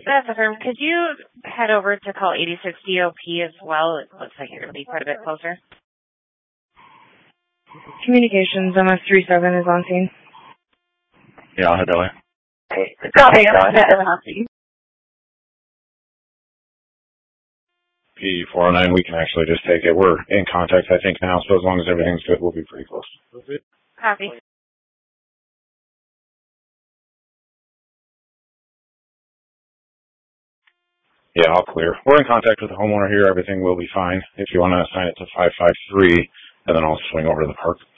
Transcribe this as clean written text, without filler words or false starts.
That's affirmed. Could you head over to call 86 DOP as well? It looks like you're going to be quite a bit closer. Communications, MS37 is on scene. Yeah, I'll head that way. Copy, I'll head on scene. P409, we can actually just take it. We're in contact, I think, now, so as long as everything's good, we'll be pretty close. Copy. Yeah, all clear. We're in contact with the homeowner here. Everything will be fine. If you want to assign it to 553, and then I'll swing over to the park.